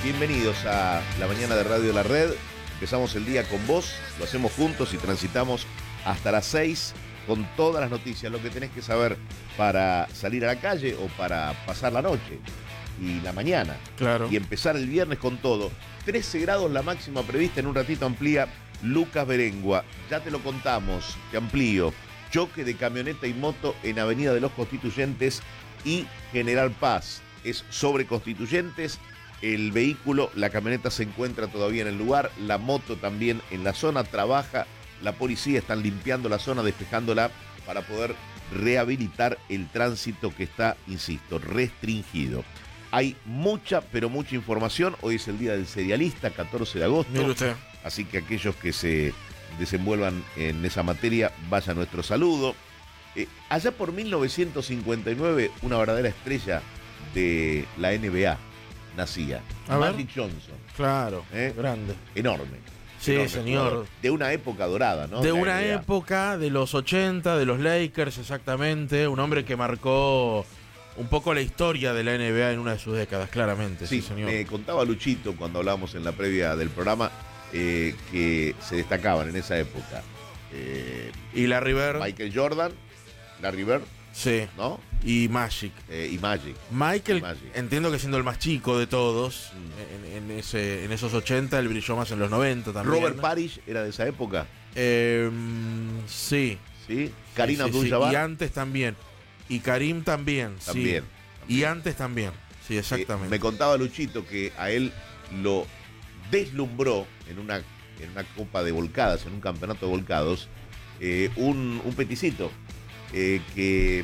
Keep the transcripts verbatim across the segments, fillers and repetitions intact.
Bienvenidos a la mañana de Radio La Red. Empezamos el día con vos, lo hacemos juntos y transitamos hasta las seis con todas las noticias, lo que tenés que saber para salir a la calle o para pasar la noche y la mañana. Claro. Y empezar el viernes con todo. trece grados la máxima prevista, en un ratito amplía Lucas Berengua. Ya te lo contamos, te amplío. Choque de camioneta y moto en Avenida de los Constituyentes y General Paz. Es sobre Constituyentes. El vehículo, la camioneta se encuentra todavía en el lugar, la moto también en la zona, trabaja la policía, están limpiando la zona, despejándola para poder rehabilitar el tránsito que está, insisto, restringido. Hay mucha, pero mucha información. Hoy es el día del serialista, catorce de agosto. Mire usted. Así que aquellos que se desenvuelvan en esa materia, vaya nuestro saludo. Eh, allá por mil novecientos cincuenta y nueve, una verdadera estrella de la N B A nacía. A Magic ver. Johnson. Claro, ¿Eh? grande. Enorme. Sí, Enorme señor. jugador. De una época dorada, ¿no? De La una N B A. época de los ochenta, de los Lakers, exactamente. Un hombre que marcó un poco la historia de la N B A en una de sus décadas, claramente. Sí, Sí, señor. me contaba Luchito cuando hablábamos en la previa del programa eh, que se destacaban en esa época. Eh, Y Larry Bird. Michael Jordan, Larry Bird, Sí. ¿no? Y Magic. Eh, y Magic. Michael, Magic. entiendo que siendo el más chico de todos, Mm. en, en ese, en esos ochenta, él brilló más en los noventa también. Robert Parrish era de esa época, Eh, sí. ¿sí? Karim Sí, sí, sí. Abdul-Jabbar. Y antes también. Y Karim también, También, sí. Y antes también. Sí, exactamente. Eh, me contaba Luchito que a él lo deslumbró en una, en una copa de volcadas, en un campeonato de volcados, eh, un, un peticito eh, que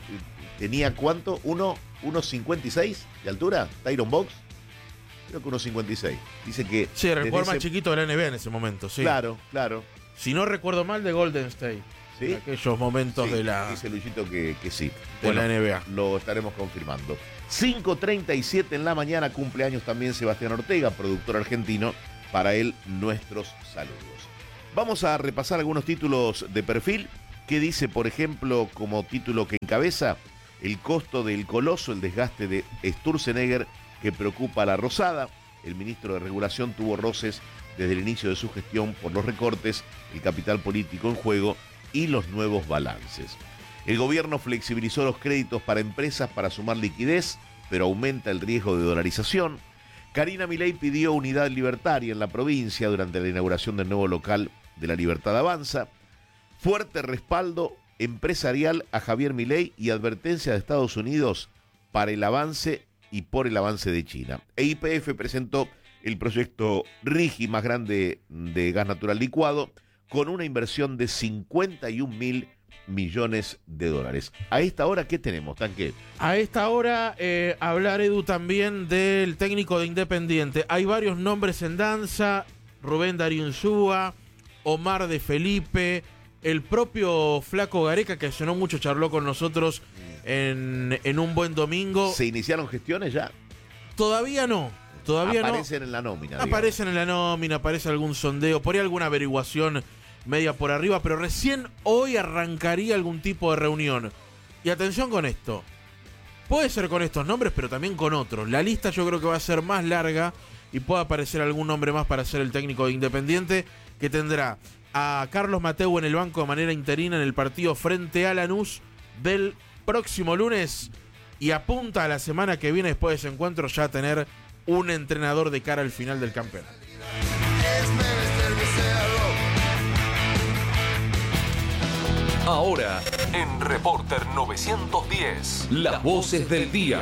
tenía ¿cuánto? Uno, uno cincuenta y seis de altura, Tyron Box. Creo que uno cincuenta y seis. Dice que... Sí, era el desde jugador más ese- chiquito de la N B A en ese momento, sí. Claro, claro. Si no recuerdo mal, de Golden State. ¿Sí? En aquellos momentos Sí, de la, dice Luchito que, que sí. de la N B A. Lo estaremos confirmando. cinco treinta y siete en la mañana, cumpleaños también Sebastián Ortega, productor argentino. Para él, nuestros saludos. Vamos a repasar algunos títulos de perfil. ¿Qué dice, por ejemplo, como título que encabeza? El costo del coloso, el desgaste de Sturzenegger que preocupa a la Rosada. El ministro de Regulación tuvo roces desde el inicio de su gestión por los recortes, el capital político en juego y los nuevos balances. El gobierno flexibilizó los créditos para empresas para sumar liquidez, pero aumenta el riesgo de dolarización. Karina Milei pidió unidad libertaria en la provincia durante la inauguración del nuevo local de La Libertad Avanza. Fuerte respaldo empresarial a Javier Milei y advertencia de Estados Unidos para el avance y por el avance de China. E Y P F presentó el proyecto RIGI más grande de gas natural licuado con una inversión de cincuenta y un mil millones de dólares. A esta hora, ¿qué tenemos, Tanque? A esta hora, eh, hablar, Edu, también del técnico de Independiente. Hay varios nombres en danza: Rubén Darío Insúa, Omar de Felipe, el propio Flaco Gareca, que hace no mucho charló con nosotros en, en un buen domingo. ¿Se iniciaron gestiones ya? Todavía no, todavía no. Aparecen en la nómina, digamos. Aparecen en la nómina, aparece algún sondeo, por ahí alguna averiguación media por arriba, pero recién hoy arrancaría algún tipo de reunión. Y atención con esto, puede ser con estos nombres, pero también con otros. La lista yo creo que va a ser más larga y puede aparecer algún nombre más para ser el técnico de Independiente, que tendrá a Carlos Mateu en el banco de manera interina en el partido frente a Lanús del próximo lunes, y apunta a la semana que viene, después de ese encuentro, ya a tener un entrenador de cara al final del campeonato. Ahora, en Reporter novecientos diez, las voces del día.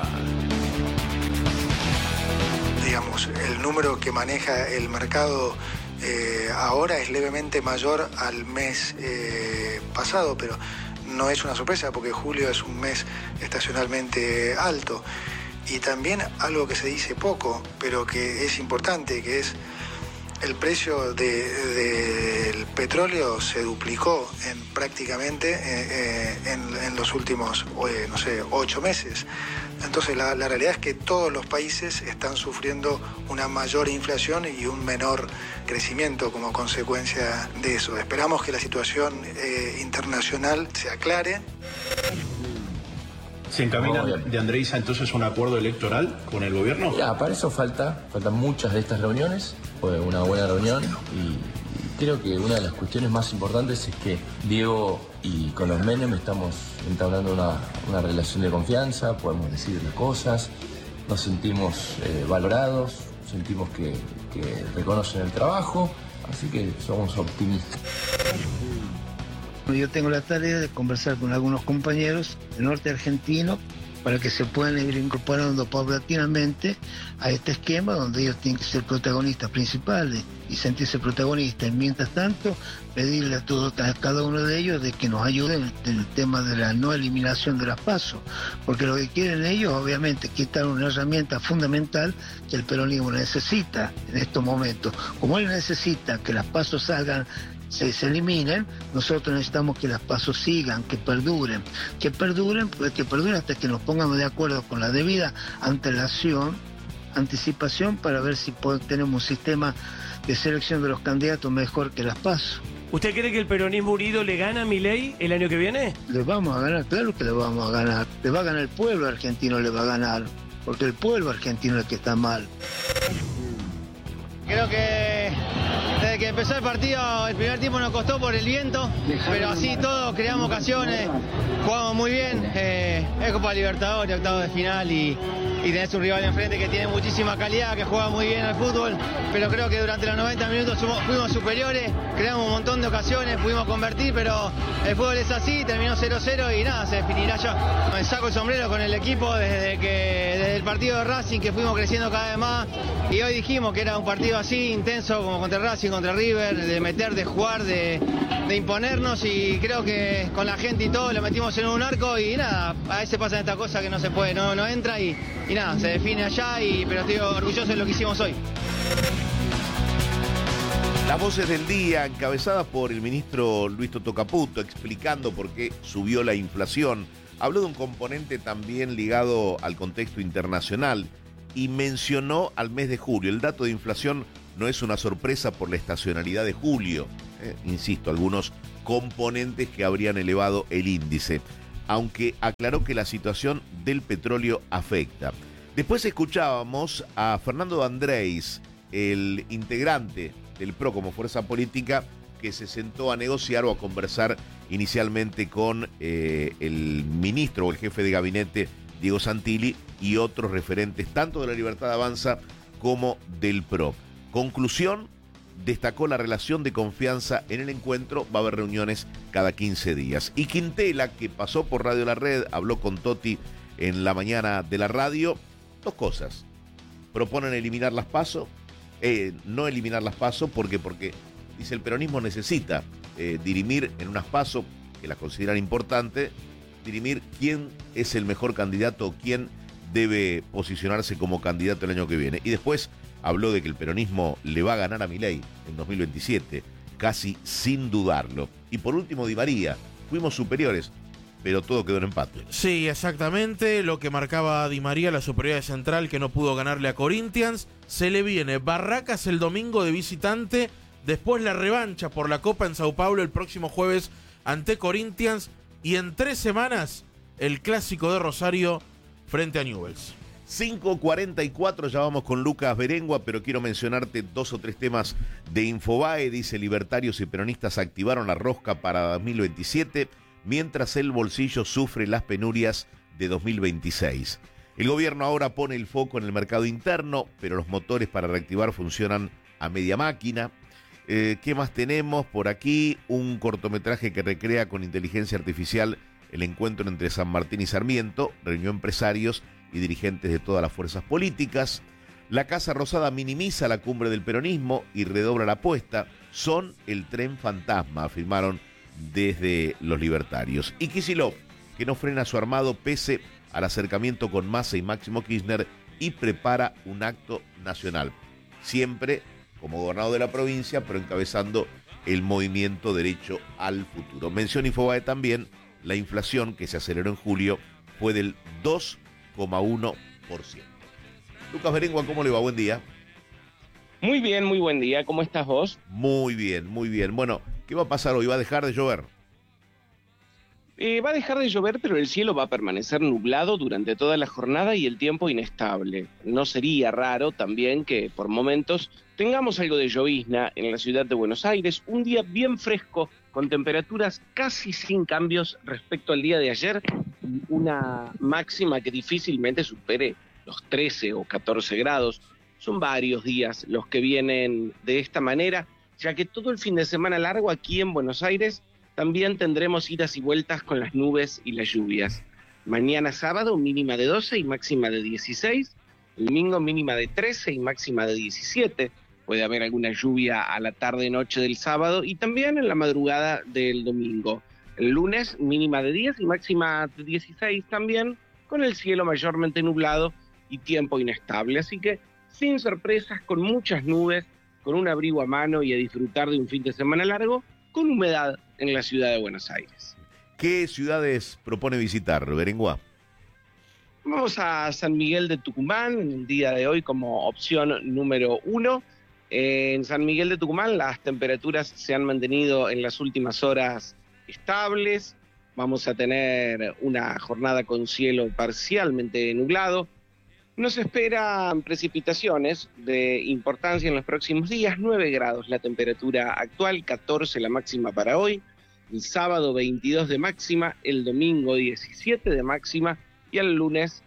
Digamos, el número que maneja el mercado eh, ahora es levemente mayor al mes eh, pasado, pero no es una sorpresa porque julio es un mes estacionalmente alto. Y también algo que se dice poco, pero que es importante, que es el precio de, del petróleo se duplicó en prácticamente eh, en, en los últimos, eh, no sé, ocho meses. Entonces la, la realidad es que todos los países están sufriendo una mayor inflación y un menor crecimiento como consecuencia de eso. Esperamos que la situación eh, internacional se aclare. ¿Se encamina no, de Andreisa entonces un acuerdo electoral con el gobierno? Ya, para eso falta, faltan muchas de estas reuniones. Fue una buena reunión y, y creo que una de las cuestiones más importantes es que Diego y con los Menem estamos entablando una, una relación de confianza, podemos decirle cosas, nos sentimos eh, valorados, sentimos que, que reconocen el trabajo, así que somos optimistas. Yo tengo la tarea de conversar con algunos compañeros del norte argentino para que se puedan ir incorporando paulatinamente a este esquema donde ellos tienen que ser protagonistas principales y sentirse protagonistas. Y mientras tanto, pedirle a todos, a cada uno de ellos de que nos ayuden en el tema de la no eliminación de las PASO, porque lo que quieren ellos obviamente es quitar una herramienta fundamental que el peronismo necesita en estos momentos. Como él necesita que las PASO salgan, Se, se eliminen, nosotros necesitamos que las PASO sigan, que perduren, que perduren, pues que perduren hasta que nos pongamos de acuerdo con la debida antelación, anticipación, para ver si podemos, tenemos un sistema de selección de los candidatos mejor que las PASO. ¿Usted cree que el peronismo unido le gana a Milei el año que viene? Le vamos a ganar, claro que le vamos a ganar. Le va a ganar el pueblo argentino, le va a ganar, porque el pueblo argentino es el que está mal. Creo que desde que empezó el partido, el primer tiempo nos costó por el viento, pero así todo, creamos ocasiones, jugamos muy bien. Eh, es Copa Libertadores, octavo de final y, y tenés un rival enfrente que tiene muchísima calidad, que juega muy bien al fútbol, pero creo que durante los noventa minutos fuimos superiores, creamos un montón de ocasiones, pudimos convertir, pero el fútbol es así, terminó cero cero y nada, se definirá ya. Me saco el sombrero con el equipo desde que desde el partido de Racing, que fuimos creciendo cada vez más, y hoy dijimos que era un partido así, intenso, como contra Racing, contra River, de meter, de jugar, de, de imponernos, y creo que con la gente y todo lo metimos en un arco y nada, a veces pasan estas cosas que no se puede, no, no entra y, y nada, se define allá, y, pero estoy orgulloso de lo que hicimos hoy. Las voces del día, encabezadas por el ministro Luis Toto Caputo, explicando por qué subió la inflación. Habló de un componente también ligado al contexto internacional y mencionó al mes de julio. El dato de inflación no es una sorpresa por la estacionalidad de julio. Eh, insisto, algunos componentes que habrían elevado el índice, aunque aclaró que la situación del petróleo afecta. Después escuchábamos a Fernando Andrés, el integrante del P R O como fuerza política, que se sentó a negociar o a conversar inicialmente con eh, el ministro o el jefe de gabinete Diego Santilli y otros referentes tanto de la Libertad Avanza como del P R O. Conclusión, destacó la relación de confianza en el encuentro, va a haber reuniones cada quince días. Y Quintela, que pasó por Radio La Red, habló con Totti en la mañana de la radio, dos cosas. Proponen eliminar las PASO, eh, no eliminar las PASO porque, porque dice el peronismo necesita eh, dirimir en unas PASO, que las consideran importantes, dirimir quién es el mejor candidato o quién debe posicionarse como candidato el año que viene. Y después habló de que el peronismo le va a ganar a Milei en dos mil veintisiete, casi sin dudarlo. Y por último, Di María, fuimos superiores, pero todo quedó en empate. Sí, exactamente, lo que marcaba Di María, la superioridad central que no pudo ganarle a Corinthians. Se le viene Barracas el domingo de visitante, después la revancha por la Copa en Sao Paulo el próximo jueves ante Corinthians, y en tres semanas el clásico de Rosario frente a Newell's. cinco cuarenta y cuatro, ya vamos con Lucas Berengua, pero quiero mencionarte dos o tres temas de Infobae. Dice: libertarios y peronistas activaron la rosca para dos mil veintisiete, mientras el bolsillo sufre las penurias de dos mil veintiséis. El gobierno ahora pone el foco en el mercado interno, pero los motores para reactivar funcionan a media máquina. Eh, ¿Qué más tenemos por aquí? Un cortometraje que recrea con inteligencia artificial el encuentro entre San Martín y Sarmiento, reunió empresarios y dirigentes de todas las fuerzas políticas. La Casa Rosada minimiza la cumbre del peronismo y redobla la apuesta. Son el tren fantasma, afirmaron desde los libertarios. Y Kicillof, que no frena su armado pese al acercamiento con Massa y Máximo Kirchner, y prepara un acto nacional. Siempre como gobernador de la provincia, pero encabezando el movimiento Derecho al Futuro. Mención Infobae también, la inflación que se aceleró en julio fue del dos coma uno por ciento. Lucas Berengua, ¿cómo le va? Buen día. Muy bien, muy buen día. ¿Cómo estás vos? Muy bien, muy bien. Bueno, ¿qué va a pasar hoy? ¿Va a dejar de llover? Eh, va a dejar de llover, pero el cielo va a permanecer nublado durante toda la jornada y el tiempo inestable. No sería raro también que por momentos tengamos algo de llovizna en la ciudad de Buenos Aires, un día bien fresco, con temperaturas casi sin cambios respecto al día de ayer, y una máxima que difícilmente supere los trece o catorce grados. Son varios días los que vienen de esta manera, ya que todo el fin de semana largo aquí en Buenos Aires también tendremos idas y vueltas con las nubes y las lluvias. Mañana sábado mínima de doce y máxima de dieciséis, el domingo mínima de trece y máxima de diecisiete, puede haber alguna lluvia a la tarde-noche del sábado y también en la madrugada del domingo. El lunes mínima de diez y máxima de dieciséis también, con el cielo mayormente nublado y tiempo inestable, así que sin sorpresas, con muchas nubes, con un abrigo a mano y a disfrutar de un fin de semana largo, con humedad en la ciudad de Buenos Aires. ¿Qué ciudades propone visitar, Berenguá? Vamos a San Miguel de Tucumán en el día de hoy como opción número uno. En San Miguel de Tucumán las temperaturas se han mantenido en las últimas horas estables. Vamos a tener una jornada con cielo parcialmente nublado. Nos esperan precipitaciones de importancia en los próximos días, nueve grados la temperatura actual, catorce la máxima para hoy, el sábado veintidós de máxima, el domingo diecisiete de máxima y el lunes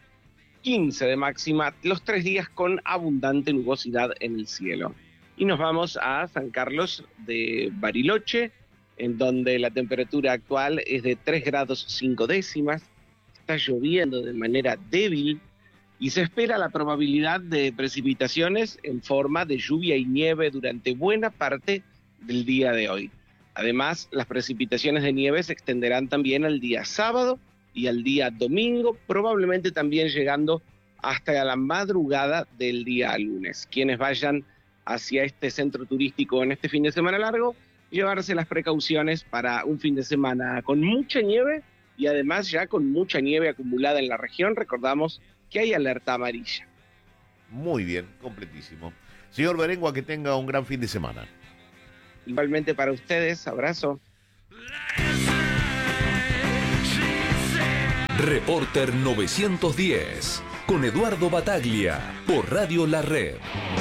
quince de máxima, los tres días con abundante nubosidad en el cielo. Y nos vamos a San Carlos de Bariloche, en donde la temperatura actual es de tres grados cinco décimas, está lloviendo de manera débil, y se espera la probabilidad de precipitaciones en forma de lluvia y nieve durante buena parte del día de hoy. Además, las precipitaciones de nieve se extenderán también al día sábado y al día domingo, probablemente también llegando hasta la madrugada del día lunes. Quienes vayan hacia este centro turístico en este fin de semana largo, llevarse las precauciones para un fin de semana con mucha nieve y además ya con mucha nieve acumulada en la región. Recordamos que hay alerta amarilla. Muy bien, completísimo. Señor Berengua, que tenga un gran fin de semana. Igualmente para ustedes, abrazo. Reporter novecientos diez, con Eduardo Bataglia, por Radio La Red.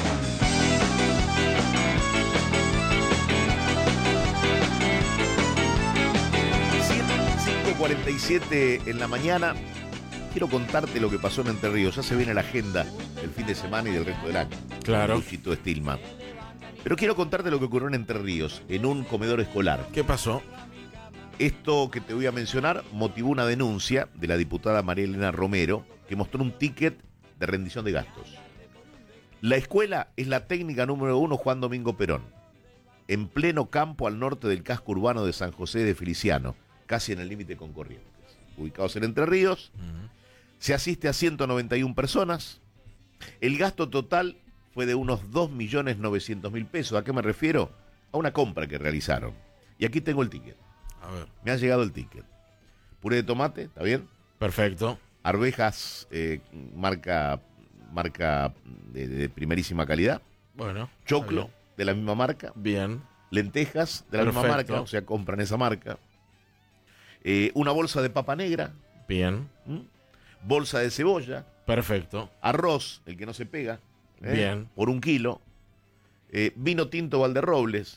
cinco cuarenta y siete en la mañana. Quiero contarte lo que pasó en Entre Ríos. Ya se viene la agenda del fin de semana y del resto del año. Claro. Luchito Stillman. Pero quiero contarte lo que ocurrió en Entre Ríos, en un comedor escolar. ¿Qué pasó? Esto que te voy a mencionar motivó una denuncia de la diputada María Elena Romero, que mostró un ticket de rendición de gastos. La escuela es la técnica número uno Juan Domingo Perón, en pleno campo al norte del casco urbano de San José de Feliciano, casi en el límite con Corrientes. Ubicados en Entre Ríos, uh-huh. Se asiste a ciento noventa y una personas. El gasto total fue de unos dos millones novecientos mil pesos. ¿A qué me refiero? A una compra que realizaron. Y aquí tengo el ticket. A ver. Me ha llegado el ticket. Puré de tomate, ¿está bien? Perfecto. Arvejas, eh, marca, marca de, de primerísima calidad. Bueno. Choclo, de la misma marca. Bien. Lentejas, de la Perfecto. misma marca, o sea, compran esa marca. Eh, una bolsa de papa negra. Bien. ¿Mm? Bolsa de cebolla. Perfecto. Arroz, el que no se pega. ¿eh? Bien. Por un kilo. Eh, vino tinto Valderrobles.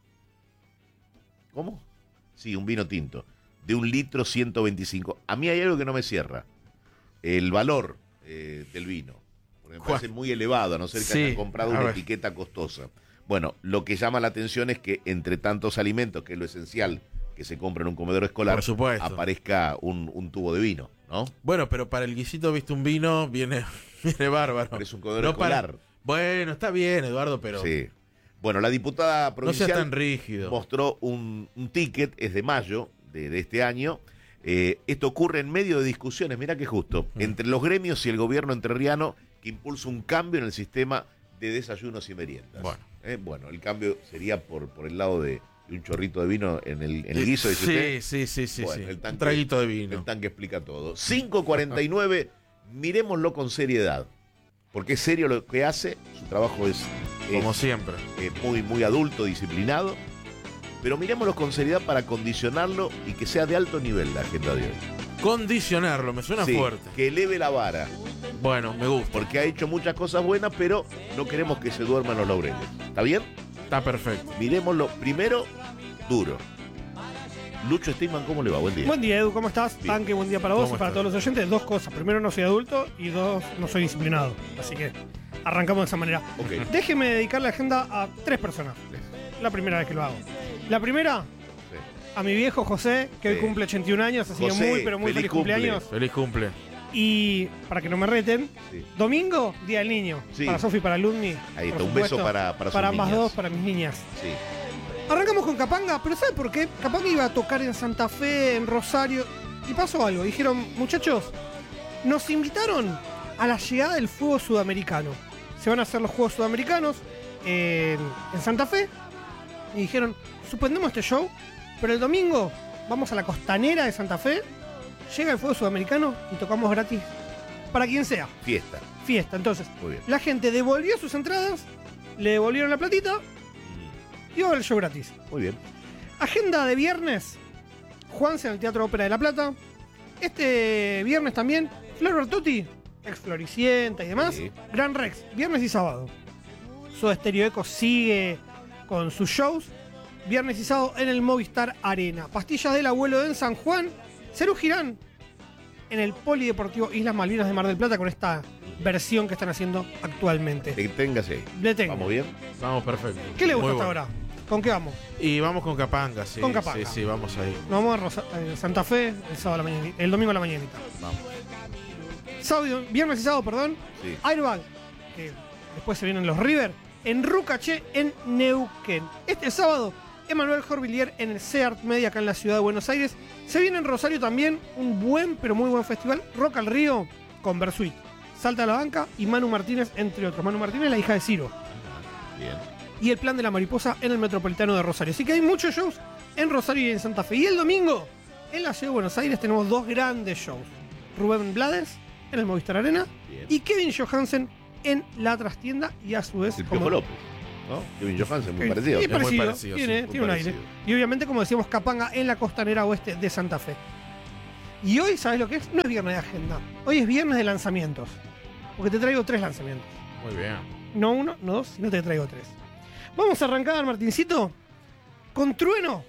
¿Cómo? Sí, un vino tinto. De un litro ciento veinticinco. A mí hay algo que no me cierra. El valor eh, del vino. Porque me parece muy elevado, a no ser que sí, hayan comprado una ver. etiqueta costosa. Bueno, lo que llama la atención es que entre tantos alimentos, que es lo esencial que se compra en un comedor escolar, por supuesto, aparezca un, un tubo de vino, ¿no? Bueno, pero para el guisito, viste, un vino viene, viene bárbaro. Pero es un comedor no escolar. Para... Bueno, está bien, Eduardo, pero... Sí. Bueno, la diputada provincial no sea tan rígido. mostró un, un ticket, es de mayo de, de este año. Eh, esto ocurre en medio de discusiones, mirá que justo, mm. entre los gremios y el gobierno entrerriano, que impulsa un cambio en el sistema de desayunos y meriendas. Bueno, eh, bueno el cambio sería por, por el lado de, de un chorrito de vino en el, en el guiso. Sí, usted. sí, sí, sí, bueno, sí. El tanque, un traguito de vino. El tanque explica todo. cinco cuarenta y nueve, miremoslo con seriedad. Porque es serio lo que hace, su trabajo es... Como es, siempre. Eh, muy, muy adulto, disciplinado. pero miremoslo con seriedad para condicionarlo y que sea de alto nivel la agenda de hoy. Condicionarlo, me suena Sí, fuerte. que eleve la vara. Bueno, me gusta. Porque ha hecho muchas cosas buenas, pero no queremos que se duerman los laureles. ¿Está bien? Está perfecto. Miremoslo primero, duro. Lucho Steinman, ¿cómo le va? Buen día. Buen día, Edu, ¿cómo estás? Bien. Tanque, buen día para vos y ¿Cómo para estás? todos los oyentes. Dos cosas. Primero, no soy adulto y dos, no soy disciplinado. Así que arrancamos de esa manera. Ok. Déjeme dedicar la agenda a tres personas. La primera vez que lo hago. La primera, a mi viejo José, que hoy Sí. cumple ochenta y un años, así que José, muy, pero muy feliz feliz cumple. cumpleaños. Feliz cumple. Y para que no me reten, Sí. domingo, Día del Niño. Sí. Para Sofi y para Alumni. Ahí por está, un beso supuesto. para- para sus Para ambas niñas. dos, para mis niñas. Sí. Arrancamos con Capanga, pero ¿sabe por qué? Capanga iba a tocar en Santa Fe, en Rosario, y pasó algo. Dijeron, muchachos, nos invitaron a la llegada del fuego sudamericano. Se van a hacer los Juegos Sudamericanos en, en Santa Fe. Y dijeron, suspendemos este show, pero el domingo vamos a la costanera de Santa Fe, llega el fuego sudamericano y tocamos gratis para quien sea. Fiesta. Fiesta. Entonces, Muy bien. la gente devolvió sus entradas, le devolvieron la platita y va a ver el show gratis. Muy bien. Agenda de viernes, Juanse en el Teatro Ópera de La Plata. Este viernes también, Flor Bertotti, ex Floricienta y demás. Sí. Gran Rex, viernes y sábado. Soda Stereo Eco sigue con sus shows. Viernes y sábado en el Movistar Arena. Pastillas del Abuelo en San Juan. Cerú Girán en el Polideportivo Islas Malvinas de Mar del Plata con esta versión que están haciendo actualmente. Téngase ahí. Le tengo. ¿Vamos bien? Vamos perfecto. ¿Qué le gusta Muy hasta bueno. ahora? ¿Con qué vamos? Y vamos con Capanga, sí. Con Capanga. Sí, sí, vamos ahí. Nos vamos a Rosa- eh, Santa Fe el sábado a la mañana, el domingo a la mañanita. Vamos. Sábado, viernes y sábado, perdón. Sí. Airbag, que después se vienen los River, en Rucaché, en Neuquén. Este sábado, Emanuel Jorvillier en el Seart Media, acá en la ciudad de Buenos Aires. Se viene en Rosario también un buen, pero muy buen festival, Rock al Río, con Bersuit, Salta a la Banca y Manu Martínez, entre otros. Manu Martínez, la hija de Ciro. Bien. Y el Plan de la Mariposa en el Metropolitano de Rosario. Así que hay muchos shows en Rosario y en Santa Fe. Y el domingo, en la ciudad de Buenos Aires, tenemos dos grandes shows. Rubén Blades en el Movistar Arena Bien. y Kevin Johansen en la trastienda y a su vez... El como- Piojo López, ¿no? Kevin Johansen, muy Sí, parecido. sí, Es muy parecido, parecido, sí, tiene, muy tiene un aire. parecido. Y obviamente, como decíamos, Capanga en la costanera oeste de Santa Fe. Y hoy, ¿sabes lo que es? No es viernes de agenda. Hoy es viernes de lanzamientos. Porque te traigo tres lanzamientos. Muy bien. No uno, no dos, sino te traigo tres. Vamos a arrancar, Martincito, con Trueno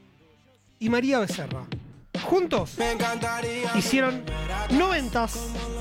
y María Becerra. Juntos hicieron noventas